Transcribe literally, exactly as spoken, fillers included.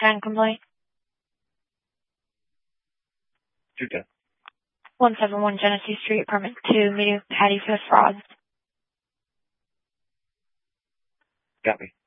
ten complaint. two ten. one seventy-one Genesee Street, apartment two, meeting with Patty for the fraud. Got me.